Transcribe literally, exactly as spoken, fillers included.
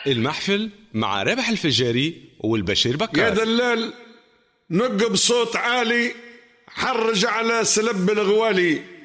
المحفل مع رابح الفجاري والبشير بكار. يا دلال نق بصوت عالي، حرج على سلب الغوالي.